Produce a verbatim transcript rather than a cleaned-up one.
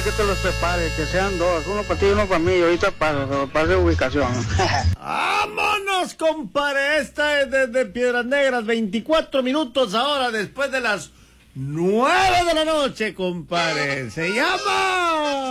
que te los prepare, que sean dos, uno para ti y uno para mí, y ahorita para, para de ubicación. ¡Vámonos, compadre! Esta es desde Piedras Negras, veinticuatro minutos ahora después de las nueve de la noche, compadre. Se llama...